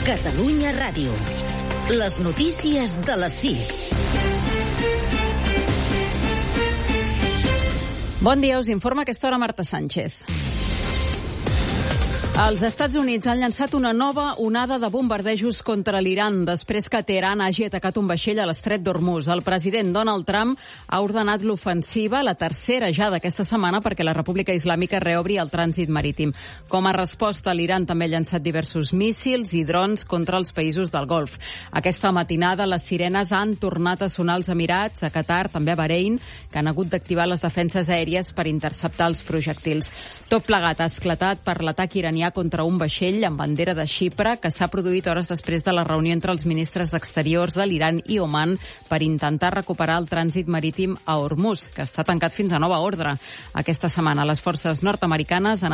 Catalunya Ràdio. Les notícies de les 6. Bon dia, us informa a aquesta hora Marta Sánchez. Els Estats Units han llançat una nova onada de bombardejos contra l'Iran després que Teheran hagi atacat un vaixell a l'estret d'Hormuz. El president Donald Trump ha ordenat l'ofensiva, la tercera ja d'aquesta setmana, perquè la República Islàmica reobri el trànsit marítim. Com a resposta, l'Iran també ha llançat diversos míssils i drons contra els països del Golf. Aquesta matinada, les sirenes han tornat a sonar als Emirats, a Qatar, també a Bahrein, que han hagut d'activar les defenses aèries per interceptar els projectils. Tot plegat ha esclatat per l'atac iranià contra un vaixell amb bandera de Xipre que s'ha produït hores després de la reunió entre els ministres d'Exteriors de l'Iran i Oman per intentar recuperar el trànsit marítim a Hormuz, que està tancat fins a nova ordre. Aquesta setmana les forces nord-americanes han